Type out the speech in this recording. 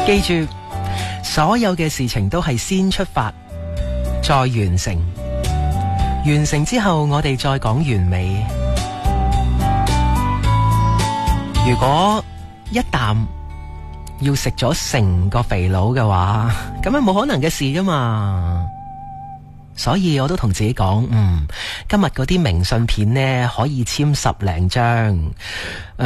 記住，所有嘅事情都係先出發，再完成。完成之後，我哋再講完美。如果一啖要食咗成個肥佬嘅話，咁係冇可能嘅事㗎嘛。所以我都同自己講，今日嗰啲明信片呢，可以簽10零張。